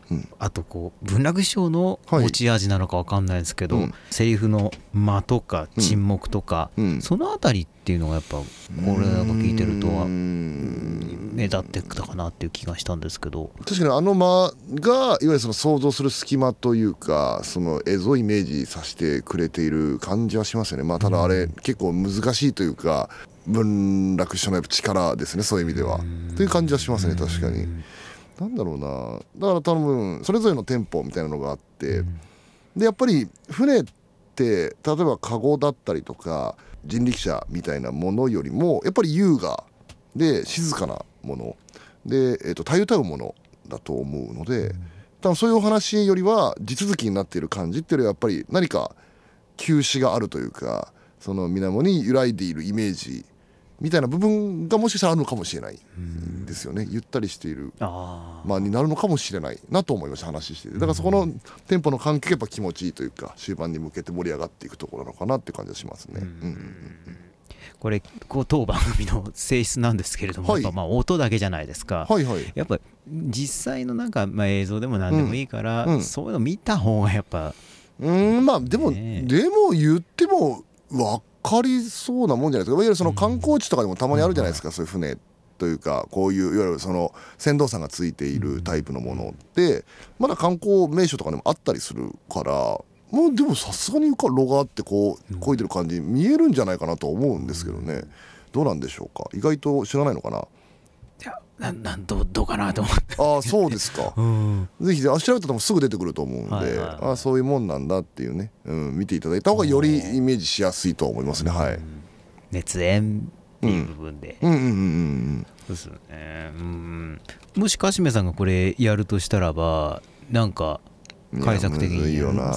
あとこう文楽師匠の持ち味なのか分かんないですけど、セリフの間とか沈黙とか、そのあたりっていうのがやっぱこれなんか聞いてると目立ってきたかなっていう気がしたんですけど、 確かにあの間がいわゆるその想像する隙間というか、その映像をイメージさせてくれている感じはしますよね。まあただあれ結構難しいというか、文楽師匠のやっぱ力ですね、そういう意味ではという感じはしますね。確かになんだろうな、だから多分それぞれのテンポみたいなのがあって、でやっぱり船って例えばカゴだったりとか人力車みたいなものよりもやっぱり優雅で静かなもので、たゆたうものだと思うので、多分そういうお話よりは地続きになっている感じっていうのはやっぱり何か休止があるというか、その水面に揺らいでいるイメージみたいな部分がもしかしたらあるのかもしれないですよね。ゆったりしているになるのかもしれないなと思いました、話してて。だからそこのテンポの関係がやっぱ気持ちいいというか、終盤に向けて盛り上がっていくところなのかなって感じがしますね。 これ当番組の性質なんですけれども、やっぱまあ音だけじゃないですか。やっぱ実際のなんかまあ映像でも何でもいいから、そういうの見た方がやっぱまあでも言っても分かりそうなもんじゃないですか。いわゆるその観光地とかでもたまにあるじゃないですか、そういう船というか、こういういわゆるその船頭さんがついているタイプのものってまだ観光名所とかでもあったりするから、もうでもさすがにロがあってこう漕いでる感じ見えるんじゃないかなと思うんですけどね。どうなんでしょうか、意外と知らないのかな。 いやどうかなと思って。 ああそうですか、ぜひ調べたらすぐ出てくると思うんで、そういうもんなんだっていうね、見ていただいた方がよりイメージしやすいと思いますね。 熱演っていう部分で、そうですよね。もしかしめさんがこれやるとしたらば、なんか解釈的にやります。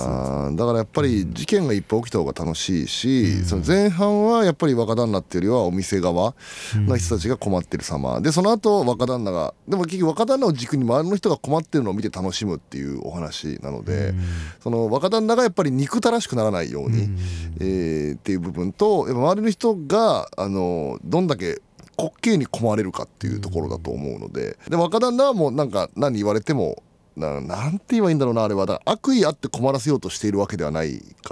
だからやっぱり事件がいっぱい起きた方が楽しいし、その前半はやっぱり若旦那っていうよりはお店側の人たちが困ってる様で、その後若旦那がでも結局若旦那を軸に周りの人が困ってるのを見て楽しむっていうお話なので、その若旦那がやっぱり憎たらしくならないようにっていう部分と、やっぱ周りの人がどんだけ滑稽に困れるかっていうところだと思うので、で若旦那はもうなんか何言われてもなんて言えばいいんだろうな、あれはだから悪意あって困らせようとしているわけではないから、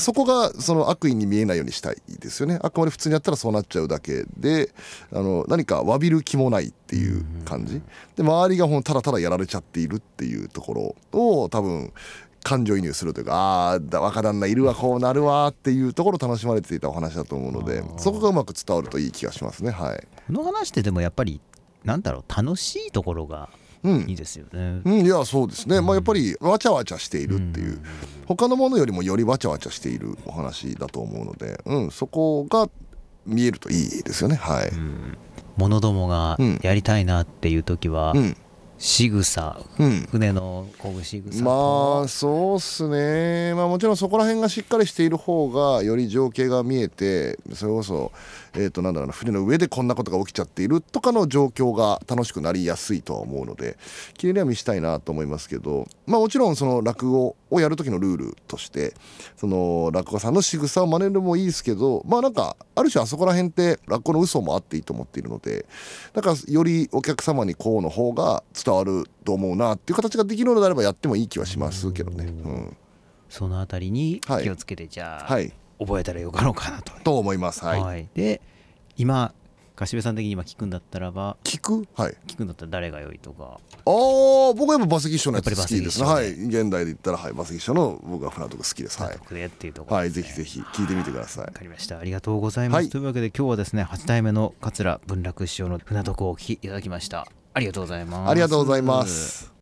そこがその悪意に見えないようにしたいですよね。あくまで普通にやったらそうなっちゃうだけで、何か詫びる気もないっていう感じで、周りがただただやられちゃっているっていうところを多分感情移入するというか、若旦那いるわこうなるわっていうところを楽しまれていたお話だと思うので、そこがうまく伝わるといい気がしますね。この話ってでもやっぱりなんだろう、楽しいところがいいですよね。 いやそうですね。やっぱりわちゃわちゃしているっていう、他のものよりもよりわちゃわちゃしているお話だと思うので、そこが見えるといいですよね。 者どもがやりたいなっていう時は、仕草、船の漕ぐ仕草、 まあそうっすね。もちろんそこら辺がしっかりしている方がより情景が見えて、それこそなんだろうな、船の上でこんなことが起きちゃっているとかの状況が楽しくなりやすいとは思うので、綺麗には見したいなと思いますけど、もちろんその落語をやる時のルールとして、その落語さんの仕草を真似るのもいいですけど、なんかある種あそこら辺って落語の嘘もあっていいと思っているので、だからよりお客様にこうの方が伝わると思うなっていう形ができるのであればやってもいい気はしますけどね。 そのあたりに気をつけて、じゃあ覚えたらよかろうかなと思います。 で今柏部さん的に今聞くんだったらば、 聞くんだったら誰が良いとか。 僕はやっぱ馬関師匠のやつ好きですね。現代で言ったら馬関師匠の僕は船徳好きです。 船徳でっていうところですね。 ぜひぜひ聞いてみてください。 わかりました。ありがとうございます。というわけで今日はですね、8代目の桂文楽師匠の船徳をお聞きいただきました。ありがとうございます。 ありがとうございます。